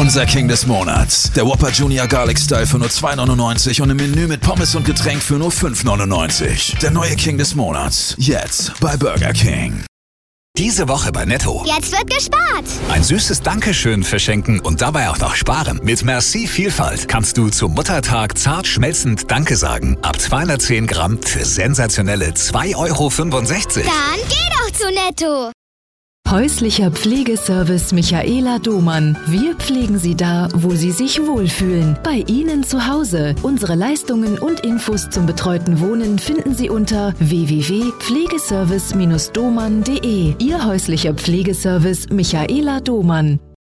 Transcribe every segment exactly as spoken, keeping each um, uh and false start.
Unser King des Monats. Der Whopper Junior Garlic Style für nur zwei neunundneunzig und im Menü mit Pommes und Getränk für nur fünf neunundneunzig. Der neue King des Monats. Jetzt bei Burger King. Diese Woche bei Netto. Jetzt wird gespart. Ein süßes Dankeschön verschenken und dabei auch noch sparen. Mit Merci Vielfalt kannst du zum Muttertag zart schmelzend Danke sagen. Ab zweihundertzehn Gramm für sensationelle zwei Euro fünfundsechzig. Dann geh doch zu Netto. Häuslicher Pflegeservice Michaela Domann. Wir pflegen Sie da, wo Sie sich wohlfühlen. Bei Ihnen zu Hause. Unsere Leistungen und Infos zum betreuten Wohnen finden Sie unter w w w punkt pflegeservice domann punkt de. Ihr häuslicher Pflegeservice Michaela Domann.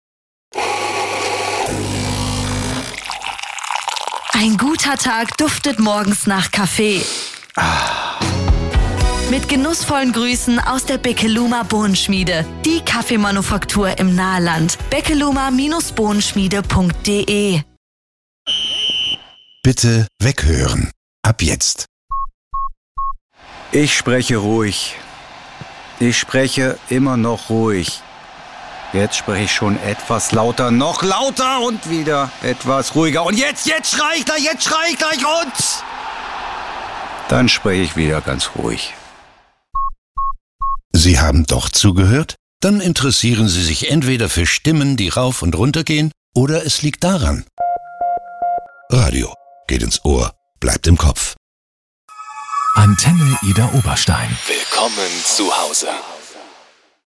Ein guter Tag duftet morgens nach Kaffee. Mit genussvollen Grüßen aus der Beckeluma Bohnenschmiede. Die Kaffeemanufaktur im Nahland. beckeluma Bohnenschmiede punkt de. Bitte weghören. Ab jetzt. Ich spreche ruhig. Ich spreche immer noch ruhig. Jetzt spreche ich schon etwas lauter, noch lauter und wieder etwas ruhiger. Und jetzt, jetzt schrei ich gleich, jetzt schrei ich gleich und... Dann spreche ich wieder ganz ruhig. Sie haben doch zugehört? Dann interessieren Sie sich entweder für Stimmen, die rauf und runter gehen, oder es liegt daran. Radio geht ins Ohr, bleibt im Kopf. Antenne Ida Oberstein. Willkommen zu Hause.